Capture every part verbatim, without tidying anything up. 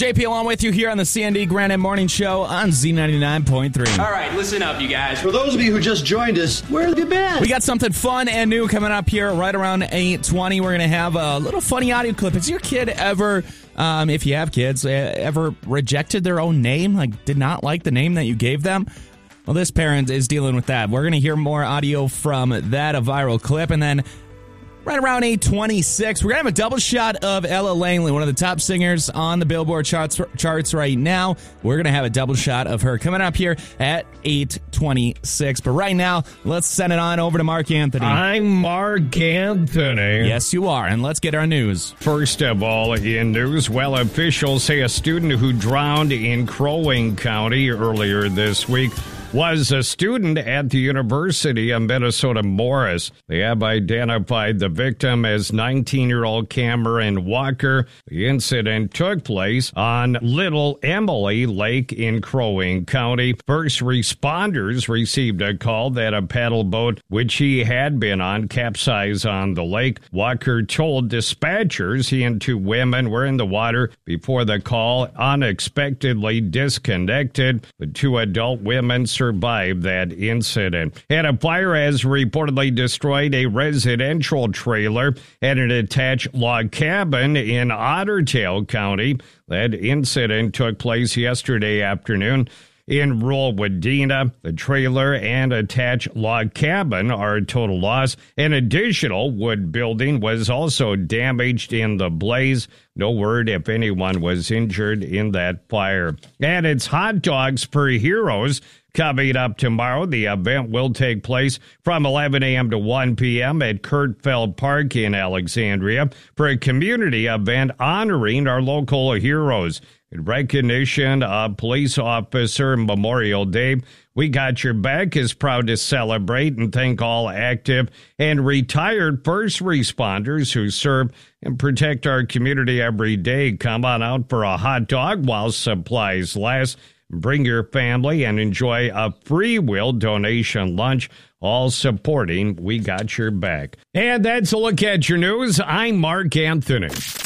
J P along with you here on the C N D Granite Morning Show on Z ninety-nine point three. All right, listen up, you guys. For those of you who just joined us, where have you been? We got something fun and new coming up here right around eight twenty. We're going to have a little funny audio clip. Has your kid ever, um, if you have kids, ever rejected their own name? Like, did not like the name that you gave them? Well, this parent is dealing with that. We're going to hear more audio from that, a viral clip, and then right around eight twenty-six, we're going to have a double shot of Ella Langley, one of the top singers on the Billboard charts charts right now. We're going to have a double shot of her coming up here at eight twenty-six. But right now, let's send it on over to Mark Anthony. I'm Mark Anthony. Yes, you are. And let's get our news. First of all, in news, well, officials say a student who drowned in Crow Wing County earlier this week was a student at the University of Minnesota Morris. They have identified the victim as nineteen-year-old Cameron Walker. The incident took place on Little Emily Lake in Crow Wing County. First responders received a call that a paddle boat, which he had been on, capsized on the lake. Walker told dispatchers he and two women were in the water before the call unexpectedly disconnected. The two adult women survived that incident. And a fire has reportedly destroyed a residential trailer and an attached log cabin in Ottertail County. That incident took place yesterday afternoon in rural Wadena. The trailer and attached log cabin are a total loss. An additional wood building was also damaged in the blaze. No word if anyone was injured in that fire. And it's Hot Dogs for Heroes coming up tomorrow. The event will take place from eleven a.m. to one p.m. at Kurtfeld Park in Alexandria for a community event honoring our local heroes. In recognition of Police Officer Memorial Day, We Got Your Back is proud to celebrate and thank all active and retired first responders who serve and protect our community every day. Come on out for a hot dog while supplies last. Bring your family and enjoy a free will donation lunch, all supporting We Got Your Back. And that's a look at your news. I'm Mark Anthony.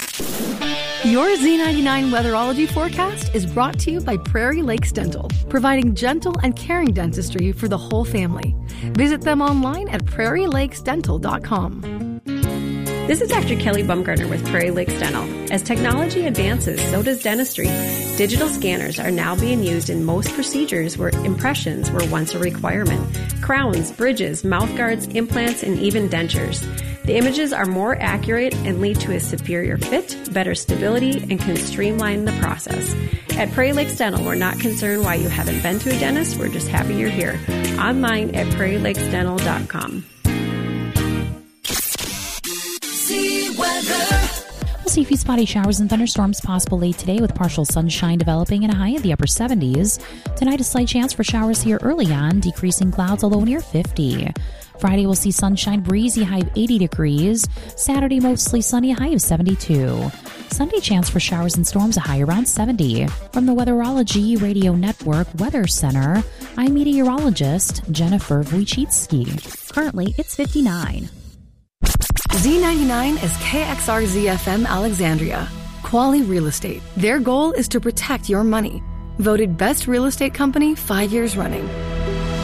Your Z ninety-nine Weatherology forecast is brought to you by Prairie Lakes Dental, providing gentle and caring dentistry for the whole family. Visit them online at prairie lakes dental dot com. This is Doctor Kelly Bumgarner with Prairie Lakes Dental. As technology advances, so does dentistry. Digital scanners are now being used in most procedures where impressions were once a requirement. Crowns, bridges, mouth guards, implants, and even dentures. The images are more accurate and lead to a superior fit, better stability, and can streamline the process. At Prairie Lakes Dental, we're not concerned why you haven't been to a dentist. We're just happy you're here. Online at prairie lakes dental dot com. We'll see a few spotty showers and thunderstorms possible late today with partial sunshine developing and a high in the upper seventies. Tonight, a slight chance for showers here early on, decreasing clouds, although near fifty. Friday, we'll see sunshine, breezy, high of eighty degrees. Saturday, mostly sunny, a high of seventy-two. Sunday, chance for showers and storms, a high around seventy. From the Weatherology Radio Network Weather Center, I'm meteorologist Jennifer Wojcicki. Currently, it's fifty-nine. Z ninety-nine is K X R Z F M Alexandria. Quality Real Estate. Their goal is to protect your money. Voted Best Real Estate Company five years running.